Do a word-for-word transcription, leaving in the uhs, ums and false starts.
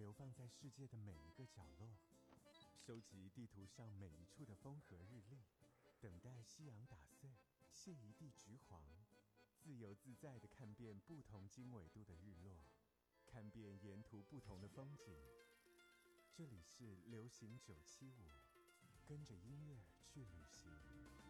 流放在世界的每一个角落，收集地图上每一处的风和日丽，等待夕阳打碎，卸一地橘黄，自由自在地看遍不同经纬度的日落，看遍沿途不同的风景。这里是流行九七五，跟着音乐去旅行。